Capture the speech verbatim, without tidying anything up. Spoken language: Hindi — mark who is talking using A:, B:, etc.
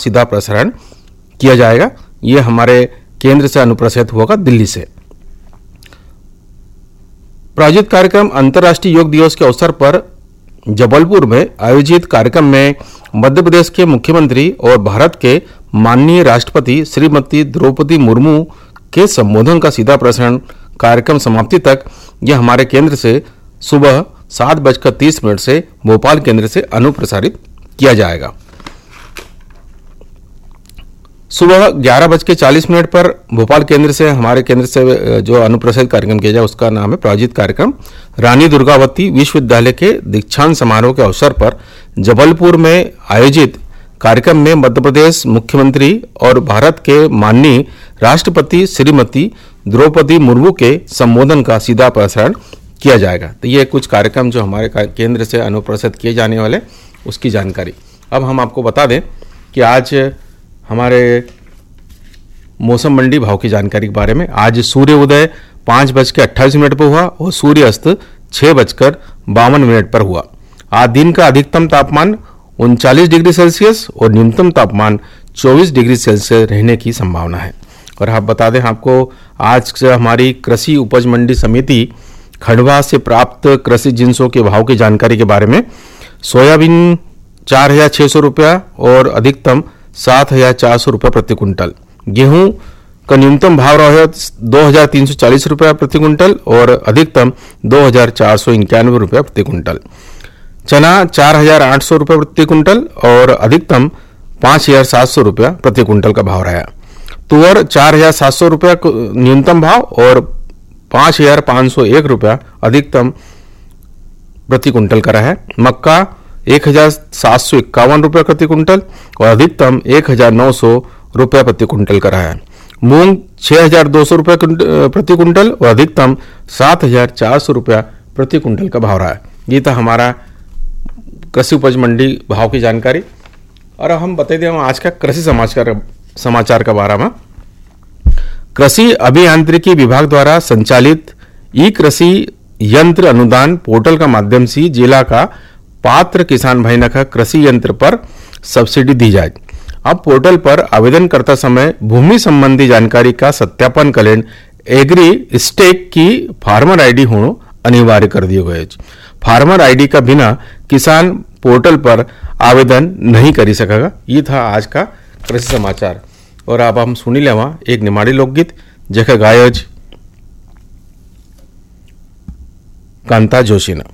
A: सीधा प्रसारण किया जाएगा। ये हमारे केंद्र से अनुप्रसारित होगा दिल्ली से। प्रायोजित कार्यक्रम अंतर्राष्ट्रीय योग दिवस के अवसर पर जबलपुर में आयोजित कार्यक्रम में मध्य प्रदेश के मुख्यमंत्री और भारत के माननीय राष्ट्रपति श्रीमती द्रौपदी मुर्मू के संबोधन का सीधा प्रसारण कार्यक्रम समाप्ति तक यह हमारे केंद्र से सुबह सात बजकर तीस मिनट से भोपाल केंद्र से अनुप्रसारित किया जाएगा। सुबह ग्यारह बज के चालीस मिनट पर भोपाल केंद्र से हमारे केंद्र से जो अनुप्रसारित कार्यक्रम किया जाए उसका नाम है प्रायोजित कार्यक्रम रानी दुर्गावती विश्वविद्यालय के दीक्षांत समारोह के अवसर पर जबलपुर में आयोजित कार्यक्रम में मध्य प्रदेश मुख्यमंत्री और भारत के माननीय राष्ट्रपति श्रीमती द्रौपदी मुर्मू के संबोधन का सीधा प्रसारण किया जाएगा। तो ये कुछ कार्यक्रम जो हमारे केंद्र से अनुप्रसारित किए जाने वाले उसकी जानकारी। अब हम आपको बता दें कि आज हमारे मौसम मंडी भाव की जानकारी के बारे में। आज सूर्य उदय पाँच बज के अट्ठाईस मिनट पर हुआ और सूर्य अस्त छः बजकर बावन मिनट पर हुआ। आज दिन का अधिकतम तापमान उनचालीस डिग्री सेल्सियस और न्यूनतम तापमान चौबीस डिग्री सेल्सियस रहने की संभावना है। और आप बता दें आपको आज से हमारी कृषि उपज मंडी समिति खंडवा से प्राप्त कृषि जिंसों के भाव की जानकारी के बारे में। सोयाबीन चार हजार छः सौ रुपया और अधिकतम सात हजार चार सौ रुपये प्रति कुंटल। गेहूं का न्यूनतम भाव रहा है दो हजार तीन सौ चालीस रुपया प्रति कुंटल और अधिकतम दो हजार चार सौ इक्यानवे रुपया प्रति कुंटल। चना चार हजार आठ सौ रुपये प्रति कुंटल और अधिकतम पाँच हजार सात सौ रुपया प्रति कुंटल का भाव रहा। तुअर चार हजार सात सौ रुपया न्यूनतम भाव और पाँच हजार पाँच सौ एक रुपया अधिकतम प्रति कुंटल का रहा है। मक्का एक हजार सात सौ इक्यावन रुपये प्रति कुंटल और अधिकतम एक हजार नौ सौ रुपये प्रति कुंटल का रहा है। मूंग छः हजार दो सौ रुपये प्रति कुंटल और अधिकतम सात हजार चार सौ रुपया प्रति कुंटल का भाव रहा है। ये था हमारा कृषि उपज मंडी भाव की जानकारी। और हम बता दें आज का कृषि समाचार समाचार का बारे में। कृषि अभियांत्रिकी विभाग द्वारा संचालित ई कृषि यंत्र अनुदान पोर्टल का माध्यम से जिला का पात्र किसान भाई न कृषि यंत्र पर सब्सिडी दी जाए। अब पोर्टल पर आवेदन करता समय भूमि संबंधी जानकारी का सत्यापन करें एग्री स्टेक की फार्मर आईडी होना अनिवार्य कर दिए गए। फार्मर आईडी का बिना किसान पोर्टल पर आवेदन नहीं कर सकेगा। ये था आज का कृषि समाचार। और अब हम सुनी लेवा एक निमाड़ी लोकगीत जख गायज कांता जोशी ने।